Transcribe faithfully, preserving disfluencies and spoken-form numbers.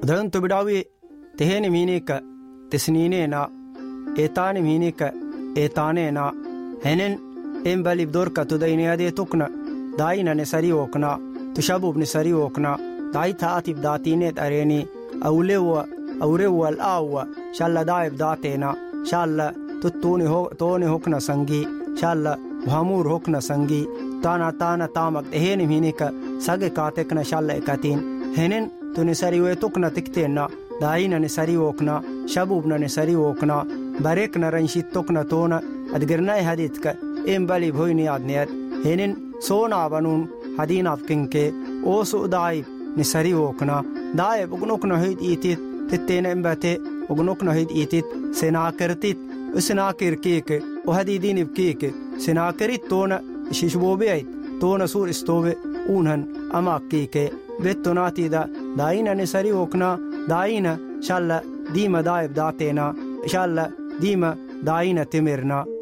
ودهنتو بداوي تهيني مينيك تسنينينا إيتاني مينيك إيتانينا هنن إن بالي بدورك تديني هذه تكنا داينا نسري وكنا تشابوب نسري وكنا داي تاتي بداتينيت أريني أوليو أوريو الأو شالا داي بداتينا شالا تتوني هو توني هكنا سنجي شالا وهامور هكنا سنجي تانا تانا تامك تهيني مينيك ساقي كاتكنا شالا إكاتين هنن تنسري ويتكنا تكتينا داينا نسري وكنا شابوبنا نسري وكنا باريكنا رنشيت تكنا تونا أدقرناي هديتك إن بالي بهويني عدنيات هنن سونا بنون هدين أفكنك أوسو دايب نسري وكنا دايب وقنوكنا هيد إيتيت تتين إمباتي وقنوكنا هيد إيتيت سناكرتيت وسناكر كيك وهدي دين بكيك سناكريت تونا ششبو بيت تونا سور استوبي اونهن أماك كيك بيتوناتي دا داينا نسري وكنا داينا شالا ديما دايب داتينا شالا ديما داينا تمرنا